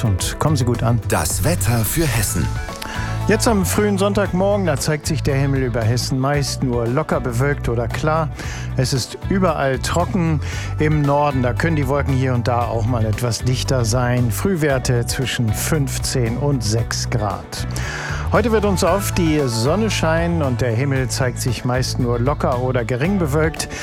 Abfahrt und kommen Sie gut an. Das Wetter für Hessen. Jetzt am frühen Sonntagmorgen, da zeigt sich der Himmel über Hessen meist nur locker bewölkt oder klar. Es ist überall trocken. Im Norden, da können die Wolken hier und da auch mal etwas dichter sein. Frühwerte zwischen 15 und 6 Grad. Heute wird uns oft die Sonne scheinen und der Himmel zeigt sich meist nur locker oder gering bewölkt.